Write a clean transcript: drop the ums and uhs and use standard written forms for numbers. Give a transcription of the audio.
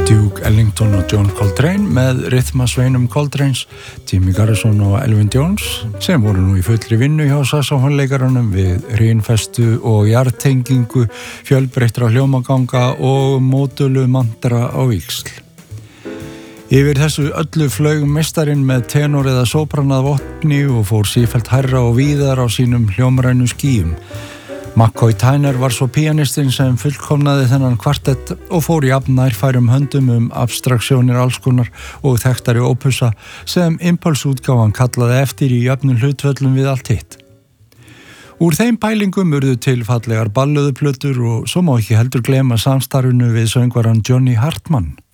Duke Ellington og John Coltrane með rytmasveinum Coltranes, Jimmy Garrison og Elvin Jones sem voru nú í fullri vinnu hjá saxófonleikaranum við hrynfestu og jarðtengingu, fjölbreyttra hljómaganga og módulu mantra á víxl. Yfir þessu öllu flaug meistarinn með tenor eða sopran að vopni og fór sífellt hærra og víðar á sínum hljómrænu skýjum. McCoy Tyner var svo píanistinn sem fullkomnaði þennan kvartett og fór í nærfærum höndum abstraksjónir allskonar og þekktari ópussa sem Impulse-útgáfan kallaði eftir í jöfnum hlutvöllum við allt hitt. Úr þeim pælingum urðu til fallegar ballöðuplötur og svo má ekki heldur gleyma samstarfinu við söngvarann Johnny Hartman.